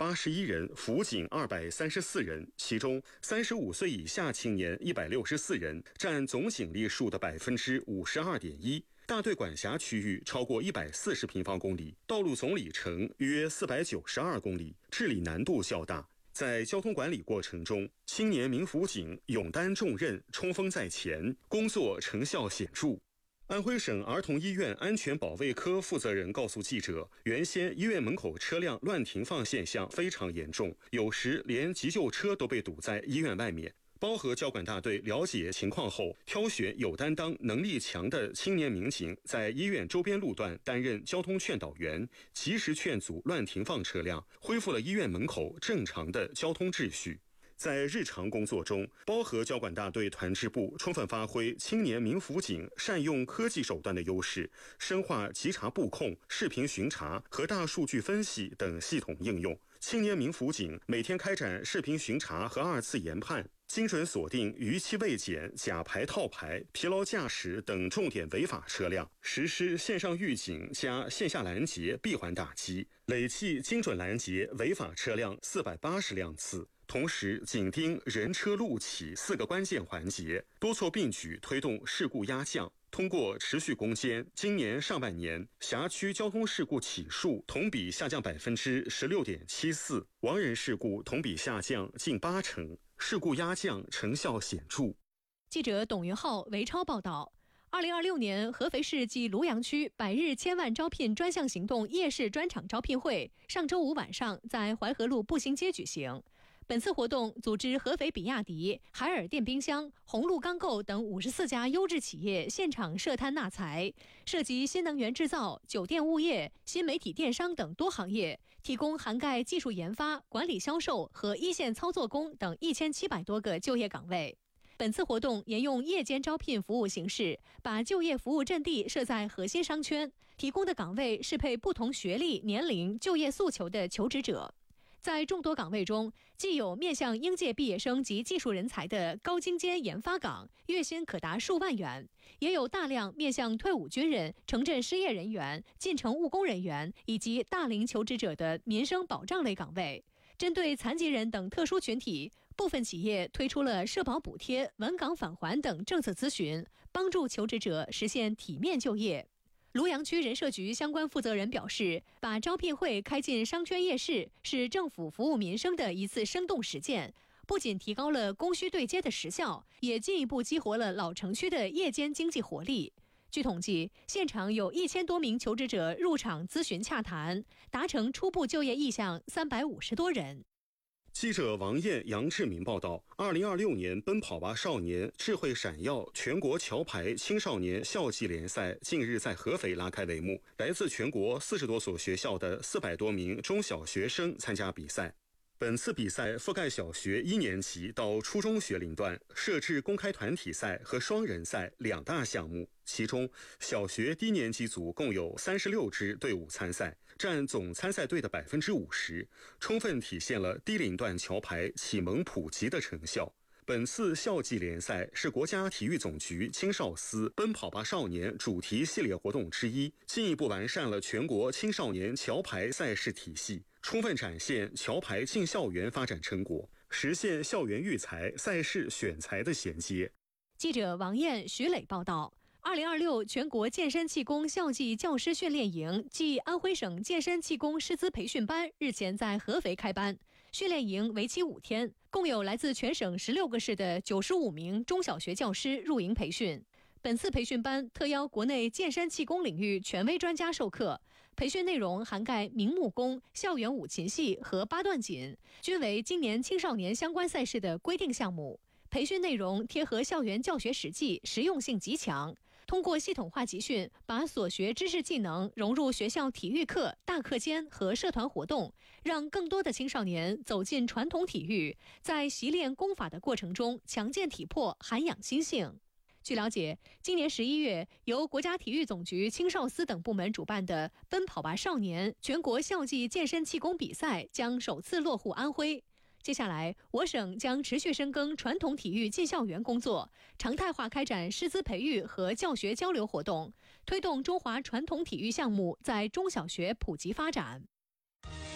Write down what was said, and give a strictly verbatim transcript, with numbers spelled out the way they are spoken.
八十一人，辅警二百三十四人，其中三十五岁以下青年一百六十四人，占总警力数的百分之五十二点一。大队管辖区域超过一百四十平方公里，道路总里程约四百九十二公里，治理难度较大。在交通管理过程中，青年民辅警勇担重任，冲锋在前，工作成效显著。安徽省儿童医院安全保卫科负责人告诉记者，原先医院门口车辆乱停放现象非常严重，有时连急救车都被堵在医院外面。包河交管大队了解情况后，挑选有担当、能力强的青年民警，在医院周边路段担任交通劝导员，及时劝阻乱停放车辆，恢复了医院门口正常的交通秩序。在日常工作中，包河交管大队团支部充分发挥青年民辅警善用科技手段的优势，深化稽查布控、视频巡查和大数据分析等系统应用。青年民辅警每天开展视频巡查和二次研判，精准锁定逾期未检、假牌套牌、疲劳驾驶等重点违法车辆，实施线上预警加线下拦截闭环打击，累计精准拦截违法车辆四百八十辆次。同时紧盯人车路起四个关键环节，多措并举推动事故压降。通过持续攻坚，今年上半年辖区交通事故起数同比下降百分之十六点七四，亡人事故同比下降近八成，事故压降成效显著。 记者董云浩、韦超报道。二零二六年合肥市暨庐阳区百日千万招聘专项行动夜市专场招聘会上周五晚上在淮河路步行街举行。本次活动组织合肥比亚迪、海尔电冰箱、红路钢构等五十四家优质企业现场设摊纳财，涉及新能源制造、酒店物业、新媒体电商等多行业，提供涵盖技术研发、管理销售和一线操作工等一千七百多个就业岗位。本次活动沿用夜间招聘服务形式，把就业服务阵地设在核心商圈，提供的岗位适配不同学历、年龄、就业诉求的求职者。在众多岗位中，既有面向应届毕业生及技术人才的高精尖研发岗，月薪可达数万元，也有大量面向退伍军人、城镇失业人员、进城务工人员以及大龄求职者的民生保障类岗位。针对残疾人等特殊群体，部分企业推出了社保补贴、稳岗返还等政策咨询，帮助求职者实现体面就业。庐阳区人社局相关负责人表示，把招聘会开进商圈夜市是政府服务民生的一次生动实践，不仅提高了供需对接的时效，也进一步激活了老城区的夜间经济活力。据统计，现场有一千多名求职者入场咨询洽谈，达成初步就业意向三百五十多人。 记者王艳、杨志明报道，二零二六年奔跑吧少年智慧闪耀全国桥牌青少年校际联赛近日在合肥拉开帷幕，来自全国四十多所学校的四百多名中小学生参加比赛。本次比赛覆盖小学一年级到初中学龄段，设置公开团体赛和双人赛两大项目。其中，小学低年级组共有三十六支队伍参赛，占总参赛队的百分之五十，充分体现了低龄段桥牌启蒙普及的成效。本次校际联赛是国家体育总局青少司奔跑吧少年主题系列活动之一，进一步完善了全国青少年桥牌赛事体系，充分展现桥牌进校园发展成果，实现校园育才、赛事选材的衔接。 记者王艳、徐磊报道。二零二六全国健身气功校际教师训练营暨安徽省健身气功师资培训班日前在合肥开班，训练营为期五天，共有来自全省十六个市的九十五名中小学教师入营培训。本次培训班特邀国内健身气功领域权威专家授课，培训内容涵盖明目功、校园五禽戏和八段锦，均为今年青少年相关赛事的规定项目。培训内容贴合校园教学实际，实用性极强。通过系统化集训，把所学知识技能融入学校体育课、大课间和社团活动，让更多的青少年走进传统体育，在习练功法的过程中强健体魄，涵养心性。据了解，今年十一月，由国家体育总局青少司等部门主办的奔跑吧少年全国校际健身气功比赛将首次落户安徽。接下来，我省将持续深耕传统体育进校园工作，常态化开展师资培育和教学交流活动，推动中华传统体育项目在中小学普及发展。